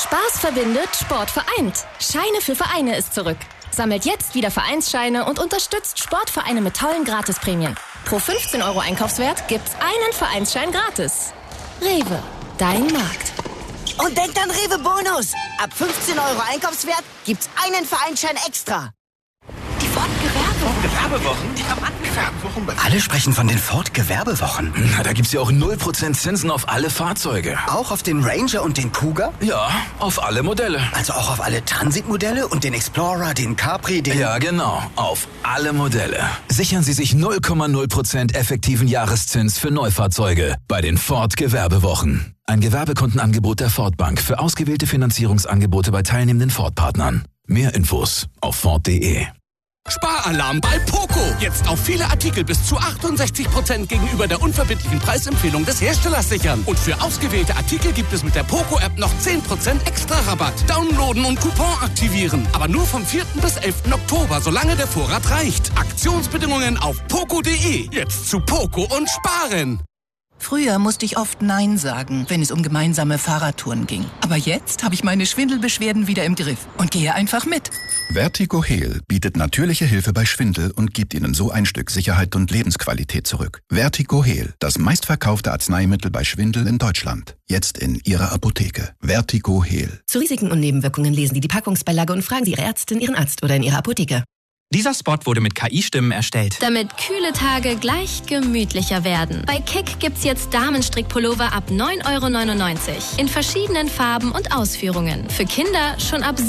Spaß verbindet, Sport vereint. Scheine für Vereine ist zurück. Sammelt jetzt wieder Vereinsscheine und unterstützt Sportvereine mit tollen Gratisprämien. Pro 15 € Einkaufswert gibt's einen Vereinsschein gratis. Rewe, dein Markt. Und denkt an Rewe Bonus. Ab 15 € Einkaufswert gibt's einen Vereinsschein extra. Die Ford-Gewerbewochen? Die haben angefangen. Alle sprechen von den Ford-Gewerbewochen. Na, da gibt's ja auch 0% Zinsen auf alle Fahrzeuge. Auch auf den Ranger und den Cougar? Ja, auf alle Modelle. Also auch auf alle Transit-Modelle und den Explorer, den Capri, den... Ja, genau. Auf alle Modelle. Sichern Sie sich 0,0% effektiven Jahreszins für Neufahrzeuge bei den Ford-Gewerbewochen. Ein Gewerbekundenangebot der Ford Bank für ausgewählte Finanzierungsangebote bei teilnehmenden Ford-Partnern. Mehr Infos auf Ford.de. Sparalarm bei Poco. Jetzt auf viele Artikel bis zu 68% gegenüber der unverbindlichen Preisempfehlung des Herstellers sichern. Und für ausgewählte Artikel gibt es mit der Poco-App noch 10% extra Rabatt. Downloaden und Coupon aktivieren. Aber nur vom 4. bis 11. Oktober, solange der Vorrat reicht. Aktionsbedingungen auf poco.de. Jetzt zu Poco und sparen. Früher musste ich oft Nein sagen, wenn es um gemeinsame Fahrradtouren ging. Aber jetzt habe ich meine Schwindelbeschwerden wieder im Griff und gehe einfach mit. Vertigo Heal bietet natürliche Hilfe bei Schwindel und gibt Ihnen so ein Stück Sicherheit und Lebensqualität zurück. Vertigo Heal, das meistverkaufte Arzneimittel bei Schwindel in Deutschland. Jetzt in Ihrer Apotheke. Vertigo Heal. Zu Risiken und Nebenwirkungen lesen Sie die Packungsbeilage und fragen Sie Ihre Ärztin, Ihren Arzt oder in Ihrer Apotheke. Dieser Spot wurde mit KI-Stimmen erstellt. Damit kühle Tage gleich gemütlicher werden. Bei Kick gibt's jetzt Damenstrickpullover ab 9,99 € in verschiedenen Farben und Ausführungen. Für Kinder schon ab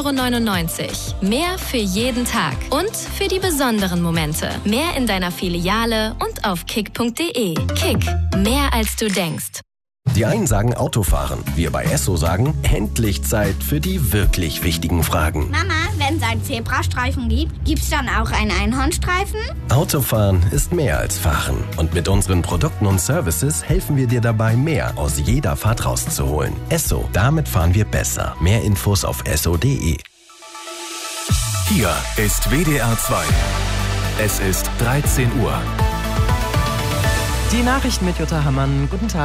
7,99 €. Mehr für jeden Tag und für die besonderen Momente. Mehr in deiner Filiale und auf kick.de. Kick, mehr als du denkst. Die einen sagen Autofahren, wir bei Esso sagen, endlich Zeit für die wirklich wichtigen Fragen. Mama, wenn es einen Zebrastreifen gibt, gibt's dann auch einen Einhornstreifen? Autofahren ist mehr als Fahren. Und mit unseren Produkten und Services helfen wir dir dabei, mehr aus jeder Fahrt rauszuholen. Esso, damit fahren wir besser. Mehr Infos auf esso.de. Hier ist WDR 2. Es ist 13 Uhr. Die Nachrichten mit Jutta Hammann. Guten Tag.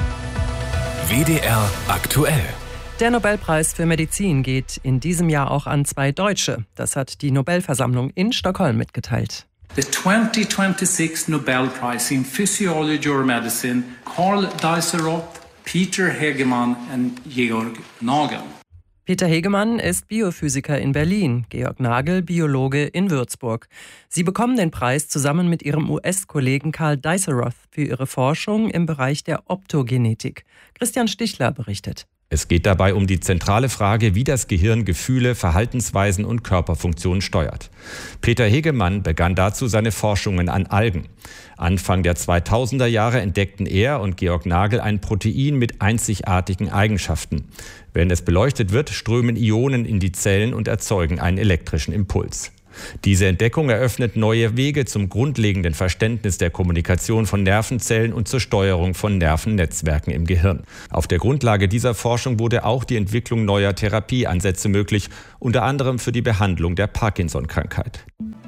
WDR aktuell. Der Nobelpreis für Medizin geht in diesem Jahr auch an 2 Deutsche. Das hat die Nobelversammlung in Stockholm mitgeteilt. The 2026 Nobel Prize in Physiology or Medicine, Karl Deiseroth, Peter Hegemann und Georg Nagel. Peter Hegemann ist Biophysiker in Berlin, Georg Nagel Biologe in Würzburg. Sie bekommen den Preis zusammen mit ihrem US-Kollegen Karl Deiseroth für ihre Forschung im Bereich der Optogenetik. Christian Stichler berichtet. Es geht dabei um die zentrale Frage, wie das Gehirn Gefühle, Verhaltensweisen und Körperfunktionen steuert. Peter Hegemann begann dazu seine Forschungen an Algen. Anfang der 2000er Jahre entdeckten er und Georg Nagel ein Protein mit einzigartigen Eigenschaften. Wenn es beleuchtet wird, strömen Ionen in die Zellen und erzeugen einen elektrischen Impuls. Diese Entdeckung eröffnet neue Wege zum grundlegenden Verständnis der Kommunikation von Nervenzellen und zur Steuerung von Nervennetzwerken im Gehirn. Auf der Grundlage dieser Forschung wurde auch die Entwicklung neuer Therapieansätze möglich, unter anderem für die Behandlung der Parkinson-Krankheit.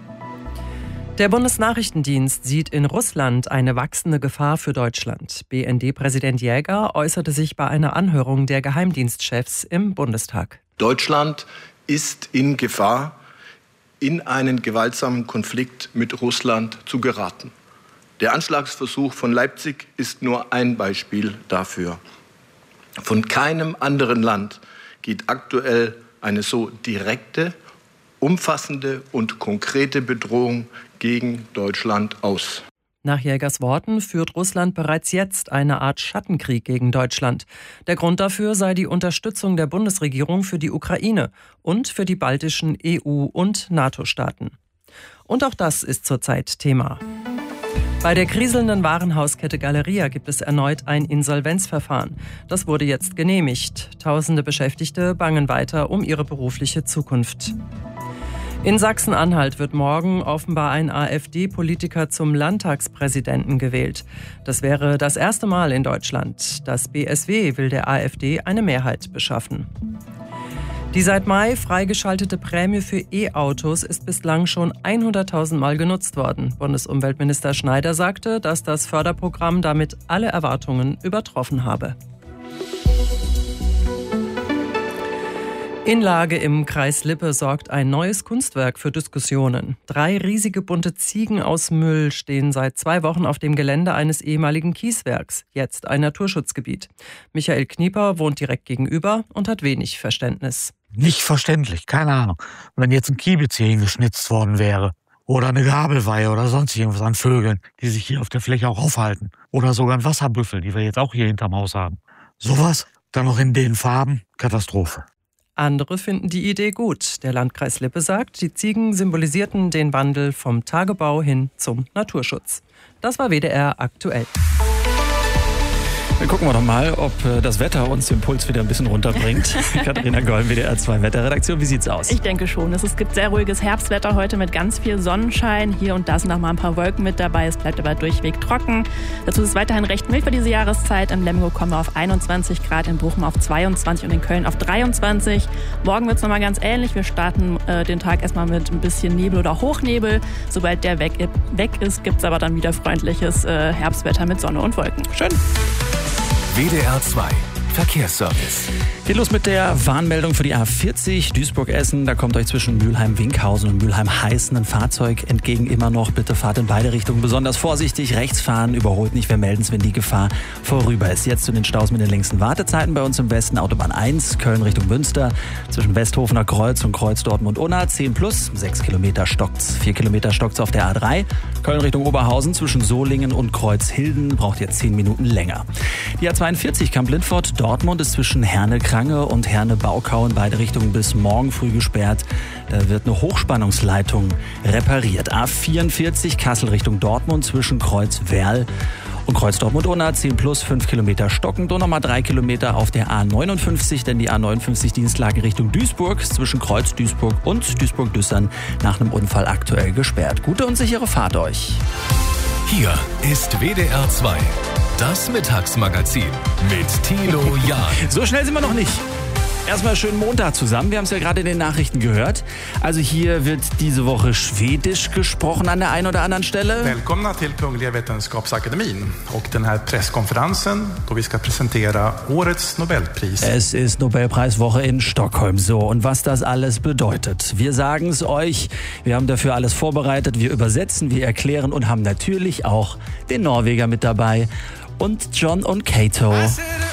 Der Bundesnachrichtendienst sieht in Russland eine wachsende Gefahr für Deutschland. BND-Präsident Jäger äußerte sich bei einer Anhörung der Geheimdienstchefs im Bundestag. Deutschland ist in Gefahr, in einen gewaltsamen Konflikt mit Russland zu geraten. Der Anschlagsversuch von Leipzig ist nur ein Beispiel dafür. Von keinem anderen Land geht aktuell eine so direkte, umfassende und konkrete Bedrohung gegen Deutschland aus. Nach Jägers Worten führt Russland bereits jetzt eine Art Schattenkrieg gegen Deutschland. Der Grund dafür sei die Unterstützung der Bundesregierung für die Ukraine und für die baltischen EU- und NATO-Staaten. Und auch das ist zurzeit Thema. Bei der kriselnden Warenhauskette Galeria gibt es erneut ein Insolvenzverfahren. Das wurde jetzt genehmigt. Tausende Beschäftigte bangen weiter um ihre berufliche Zukunft. In Sachsen-Anhalt wird morgen offenbar ein AfD-Politiker zum Landtagspräsidenten gewählt. Das wäre das erste Mal in Deutschland. Das BSW will der AfD eine Mehrheit beschaffen. Die seit Mai freigeschaltete Prämie für E-Autos ist bislang schon 100.000 Mal genutzt worden. Bundesumweltminister Schneider sagte, dass das Förderprogramm damit alle Erwartungen übertroffen habe. In Lage im Kreis Lippe sorgt ein neues Kunstwerk für Diskussionen. 3 riesige bunte Ziegen aus Müll stehen seit 2 Wochen auf dem Gelände eines ehemaligen Kieswerks, jetzt ein Naturschutzgebiet. Michael Knieper wohnt direkt gegenüber und hat wenig Verständnis. Nicht verständlich, keine Ahnung. Wenn jetzt ein Kiebitz hier hingeschnitzt worden wäre oder eine Gabelweihe oder sonst irgendwas an Vögeln, die sich hier auf der Fläche auch aufhalten. Oder sogar ein Wasserbüffel, die wir jetzt auch hier hinterm Haus haben. Sowas, dann noch in den Farben, Katastrophe. Andere finden die Idee gut. Der Landkreis Lippe sagt, die Ziegen symbolisierten den Wandel vom Tagebau hin zum Naturschutz. Das war WDR aktuell. Dann gucken wir doch mal, ob das Wetter uns den Puls wieder ein bisschen runterbringt. Katharina Goll, WDR 2 Wetterredaktion, wie sieht's aus? Ich denke schon. Es gibt sehr ruhiges Herbstwetter heute mit ganz viel Sonnenschein. Hier und da sind noch mal ein paar Wolken mit dabei. Es bleibt aber durchweg trocken. Dazu ist es weiterhin recht mild für diese Jahreszeit. In Lemgo kommen wir auf 21 Grad, in Bochum auf 22 und in Köln auf 23. Morgen wird es nochmal ganz ähnlich. Wir starten den Tag erstmal mit ein bisschen Nebel oder Hochnebel. Sobald der weg ist, gibt es aber dann wieder freundliches Herbstwetter mit Sonne und Wolken. Schön. WDR 2 Verkehrsservice. Geht los mit der Warnmeldung für die A40 Duisburg-Essen. Da kommt euch zwischen Mülheim-Winkhausen und Mülheim-Heißen ein Fahrzeug entgegen immer noch. Bitte fahrt in beide Richtungen besonders vorsichtig. Rechts fahren, überholt nicht. Wir melden es, wenn die Gefahr vorüber ist. Jetzt zu den Staus mit den längsten Wartezeiten bei uns im Westen. Autobahn 1, Köln Richtung Münster. Zwischen Westhofener Kreuz und Kreuz Dortmund-Unna. 10 plus, 6 Kilometer stockt's. 4 Kilometer stockt's auf der A3. Köln Richtung Oberhausen zwischen Solingen und Kreuzhilden. Braucht jetzt 10 Minuten länger. Die A42 Kamp-Lindfort Dortmund ist zwischen Herne-Krange und Herne-Baukau in beide Richtungen bis morgen früh gesperrt. Da wird eine Hochspannungsleitung repariert. A44 Kassel Richtung Dortmund zwischen Kreuz-Werl und Kreuz Dortmund-Unna. 10 plus, 5 Kilometer stockend und nochmal 3 Kilometer auf der A59, denn die A59 Dienstlagen Richtung Duisburg zwischen Kreuz Duisburg und Duisburg-Düssern nach einem Unfall aktuell gesperrt. Gute und sichere Fahrt euch. Hier ist WDR 2. Das Mittagsmagazin mit Thilo Jahn. So schnell sind wir noch nicht. Erstmal schönen Montag zusammen. Wir haben es ja gerade in den Nachrichten gehört. Also hier wird diese Woche Schwedisch gesprochen an der einen oder anderen Stelle. Välkomna till Kungliga Vetenskapsakademin och den här presskonferensen, då vi ska presentera årets Nobelpris. Es ist Nobelpreiswoche in Stockholm. So, und was das alles bedeutet. Wir sagen es euch. Wir haben dafür alles vorbereitet. Wir übersetzen, wir erklären und haben natürlich auch den Norweger mit dabei. Und John und Cato.